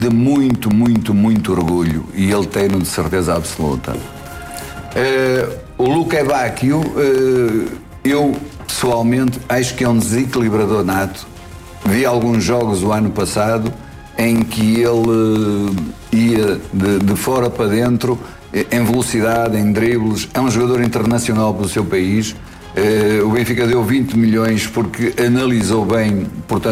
de muito, muito, muito orgulho, e ele tem-no de certeza absoluta. O Luca Bacchio, eu pessoalmente acho que é um desequilibrador nato. Vi alguns jogos o ano passado em que ele ia de fora para dentro, em velocidade, em dribles. É um jogador internacional para o seu país. O Benfica deu 20 milhões porque analisou bem, portanto,